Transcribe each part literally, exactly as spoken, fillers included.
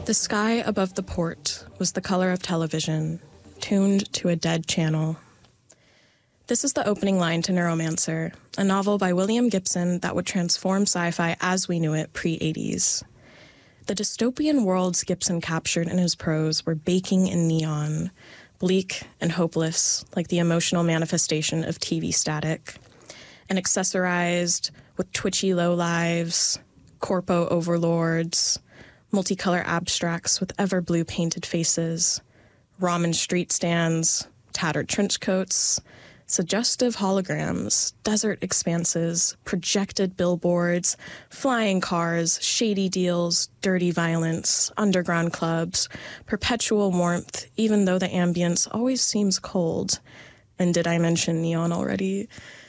The sky above the port was the color of television, tuned to a dead channel. This is the opening line to Neuromancer, a novel by William Gibson that would transform sci-fi as we knew it pre-eighties. The dystopian worlds Gibson captured in his prose were baking in neon, bleak and hopeless, like the emotional manifestation of T V static, and accessorized with twitchy lowlives, corpo overlords, multicolor abstracts with ever-blue painted faces, ramen street stands, tattered trench coats, suggestive holograms, desert expanses, projected billboards, flying cars, shady deals, dirty violence, underground clubs, perpetual warmth, even though the ambience always seems cold. And did I mention neon already?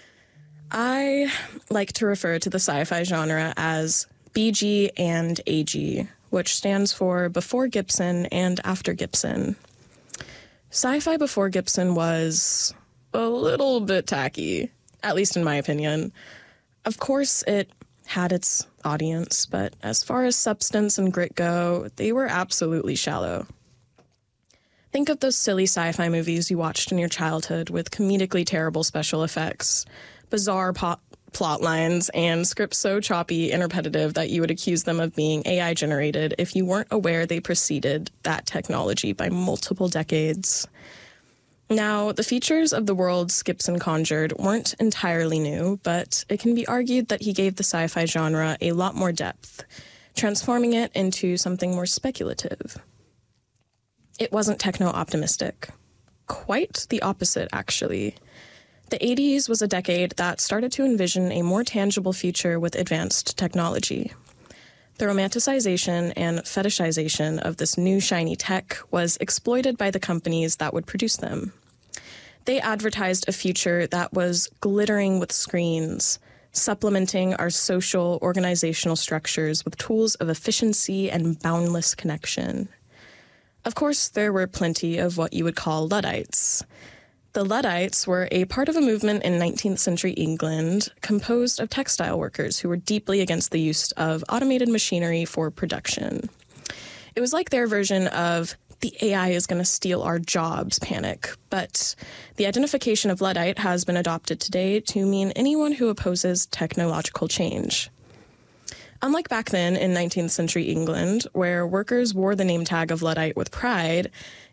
I like to refer to the sci-fi genre as B G and A G, which stands for Before Gibson and After Gibson. Sci-fi before Gibson was a little bit tacky, at least in my opinion. Of course, it had its audience, but as far as substance and grit go, they were absolutely shallow. Think of those silly sci-fi movies you watched in your childhood with comedically terrible special effects, bizarre po- plot lines, and scripts so choppy and repetitive that you would accuse them of being A I generated if you weren't aware they preceded that technology by multiple decades. Now, the features of the worlds Gibson conjured weren't entirely new, but it can be argued that he gave the sci-fi genre a lot more depth, transforming it into something more speculative. It wasn't techno-optimistic. Quite the opposite, actually. The eighties was a decade that started to envision a more tangible future with advanced technology. The romanticization and fetishization of this new shiny tech was exploited by the companies that would produce them. They advertised a future that was glittering with screens, supplementing our social organizational structures with tools of efficiency and boundless connection. Of course, there were plenty of what you would call Luddites. The Luddites were a part of a movement in nineteenth century England composed of textile workers who were deeply against the use of automated machinery for production. It was like their version of the A I is going to steal our jobs panic, but the identification of Luddite has been adopted today to mean anyone who opposes technological change. Unlike back then in nineteenth century England, where workers wore the name tag of Luddite with pride,